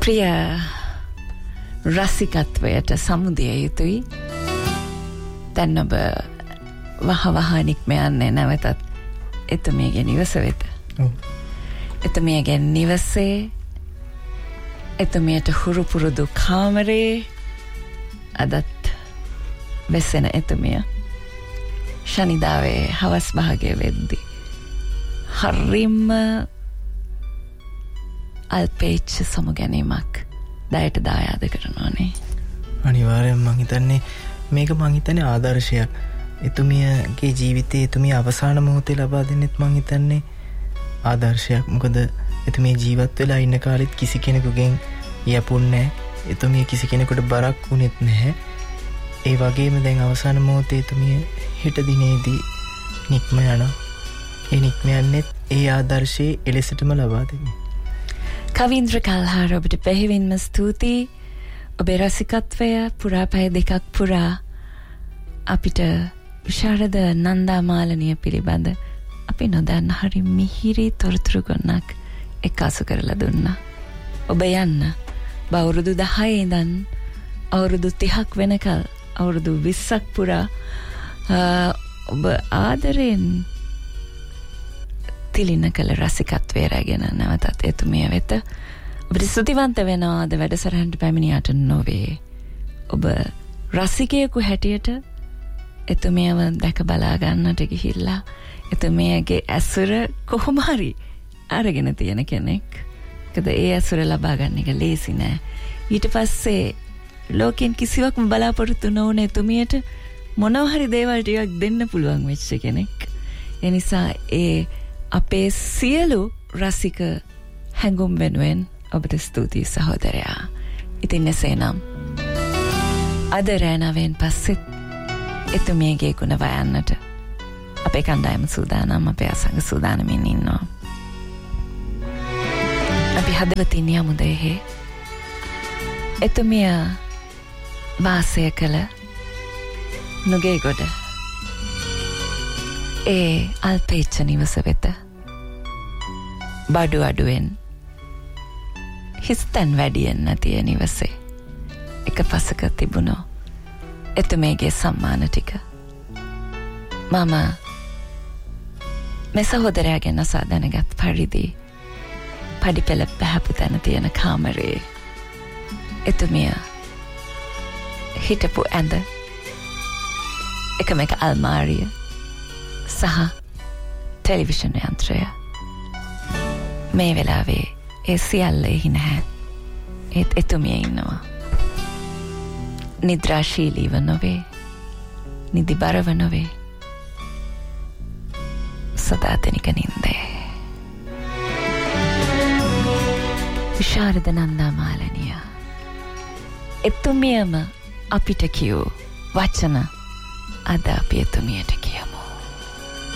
ප්‍රිය රසිකත්වයට සමුදිය යුතුයි. දැන් ඔබ වහ නික්ම යන්නේ නැවතත් එතුමියගේ නිවස වෙත. එතුමියගේ නිවසේ එතුමියට හුරු පුරුදු කාමරේ අදත් වෙස්සෙන එතුමිය ශනිදාවේ හවස් භාගය වෙද්දි හරිම අල්පේච්ච සමුගැනීමක් දයට දායාද කරනවානේ. අනිවාර්යෙන් මං හිතන්නේ මේක මං හිතන්නේ ආදර්ශයක්. එතුමියගේ ජීවිතයේ එතුමිය අවසාන මොහොතේ ලබා දෙන්නෙත් මං හිතන්නේ ආදර්ශයක්. මොකද එතුමිය ජීවත් වෙලා ඉන්න කාලෙත් කිසි කෙනෙකුගෙන් යපුන්නේ නැහැ. එතුමිය කිසි කෙනෙකුට බරක් වුණෙත් නැහැ. ඒ වගේම දැන් අවසාන මොහොතේ එතුමිය හෙට දිනේදී නික්ම යනවා. ඒ නික්ම යන්නේ ඒ ආදර්ශයේ එලෙසටම ලබා දෙන්නේ. කවීන්ද්‍ර කල්හාර ඔබට පැහැවින්ම ස්තුතියි. ඔබේ රසිකත්වය පුරා පැය දෙකක් පුරා අපිට විශාරද නන්දා මාලනිය පිළිබඳ අපි නොදන්න හරි මිහිරි තොරතුරු ගොන්නක් එක්කාසු කරලා දුන්නා. ඔබ යන්න අවුරුදු 10 ඉඳන් අවුරුදු 30ක් වෙනකල් අවුරුදු 20ක් පුරා ඔබ ආදරෙන් තිලින කළ රසිකත්වය රැගෙන නැවතත් එතුමිය වෙත ඔබට ස්තුතිවන්ත වෙනවාද වැඩසටහනට පැමිණියාට නොවේ. ඔබ රසිකයෙකු හැටියට එතුමියව දැක බලා ගන්නට ගිහිල්ලා එතුමියගේ ඇසුර කොහොම හරි අරගෙන තියෙන කෙනෙක්. මොකද ඒ ඇසුර ලබා ගන්න එක ලේසි නෑ. ඊට පස්සේ ලෝකෙන් කිසිවක්ම බලාපොරොත්තු නොවුන එතුමියට මොනවා හරි දේවල් ටිකක් දෙන්න පුළුවන් වෙච්ච කෙනෙක්. ඒ නිසා ඒ අපේ සියලු රසික හැඟුම් වෙනුවෙන් ඔබට ස්තුතියි සහෝදරයා. ඉතින් එසේනම් අද රැනවෙන් පස්සෙත් එතුමියගේ ගුණ වයන්නට අපේ කණ්ඩායම සූදානම්, අපේ අසංග සූදානමින් ඉන්නවා. අපි හදවතින් යමු දෙහි එතුමිය වාසය කළ නුගේගොඩ ඒ අල්පේච්ච නිවස වෙත බඩු අඩුවෙන් හිස්තැන් වැඩියෙන් නැතිය නිවසේ එක පසක තිබුණු එතුමියගේ සම්මාන ටික මම මේ සහෝදරයාගෙන් අසා දැනගත් පරිදි පඩිපෙළ පැහැපු තැන තියෙන කාමරේ එතුමිය හිටපු ඇඳ එකම එක අල්මාරිය සහ ටෙලිවිෂන් යන්ත්‍රය මේ වෙලාවේ ඒ සියල්ල එහි නැහැ. ඒත් එතුමිය ඉන්නවා. නිද්‍රාශීලීව නොවේ, නිදිබරව නොවේ, සදාතනික නින්දේ. විශාරද නන්දා මාලනිය එතුමියම අපිට කියූ වචන අද අපි එතුමියට